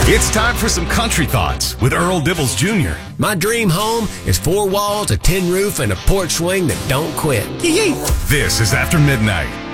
It's time for some country thoughts with Earl Dibbles Jr. My dream home is 4 walls, a tin roof, and a porch swing that don't quit. This is After Midnight.